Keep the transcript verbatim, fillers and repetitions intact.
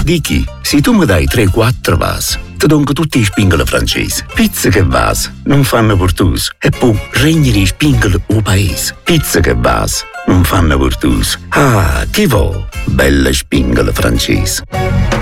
Dichi, se tu mi dai tre quattro vasi, ti donco tutti i spingoli francesi. Pizza che vasi, non fanno portus. E poi regni di spingoli o paese. Pizza che vasi, non fanno portus. Ah, che vo, bella spingola francese.